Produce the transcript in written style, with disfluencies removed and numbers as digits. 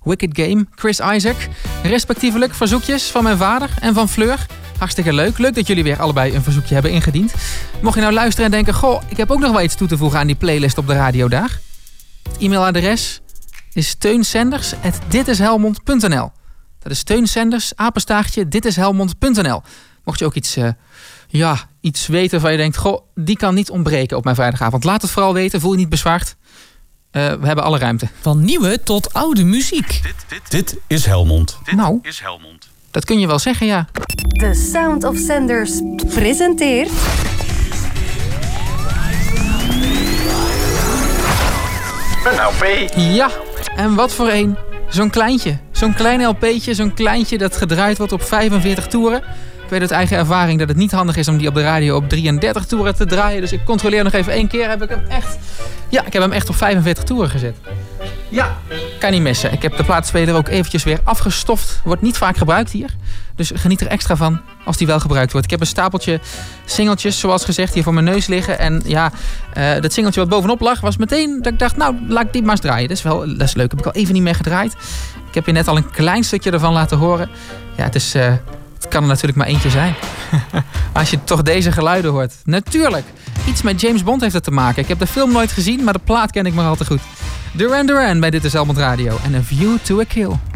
Wicked Game, Chris Isaac. Respectievelijk verzoekjes van mijn vader en van Fleur. Hartstikke leuk. Leuk dat jullie weer allebei een verzoekje hebben ingediend. Mocht je nou luisteren en denken... Goh, ik heb ook nog wel iets toe te voegen aan die playlist op de radio daar. E-mailadres is steunsenders@ditishelmond.nl. Dat is steunsenders, @ditishelmond.nl. Mocht je ook iets weten waarvan je denkt... Goh, die kan niet ontbreken op mijn vrijdagavond. Laat het vooral weten, voel je niet bezwaard. We hebben alle ruimte. Van nieuwe tot oude muziek. Dit is Helmond. Nou, dat kun je wel zeggen, ja. The Sound of Sanders presenteert... Een LP. Ja, en wat voor een. Zo'n kleintje. Zo'n klein LP'tje, zo'n kleintje dat gedraaid wordt op 45 toeren. Ik weet uit eigen ervaring dat het niet handig is om die op de radio op 33 toeren te draaien. Dus ik controleer nog even 1 keer. Ik heb hem echt op 45 toeren gezet. Ja, kan niet missen. Ik heb de plaatspeler ook eventjes weer afgestoft. Wordt niet vaak gebruikt hier. Dus geniet er extra van als die wel gebruikt wordt. Ik heb een stapeltje singeltjes, zoals gezegd, hier voor mijn neus liggen. En ja, dat singeltje wat bovenop lag was meteen dat ik dacht, nou, laat ik die maar eens draaien. Dat is leuk. Heb ik al even niet meer gedraaid. Ik heb je net al een klein stukje ervan laten horen. Ja, het kan er natuurlijk maar eentje zijn. Als je toch deze geluiden hoort. Natuurlijk. Iets met James Bond heeft het te maken. Ik heb de film nooit gezien, maar de plaat ken ik maar al te goed. Duran Duran bij Dit is Helmond Radio. En A View to a Kill.